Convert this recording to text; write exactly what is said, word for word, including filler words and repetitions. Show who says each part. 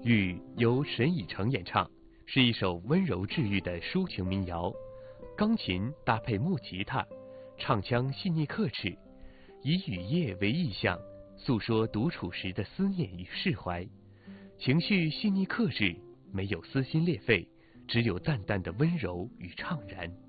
Speaker 1: 雨》由沈以诚演唱，是一首温柔治愈的抒情民谣，钢琴搭配木吉他，唱腔细腻克制，以雨夜为意象，诉说独处时的思念与释怀，情绪细腻克制，没有撕心裂肺，只有淡淡的温柔与怅然。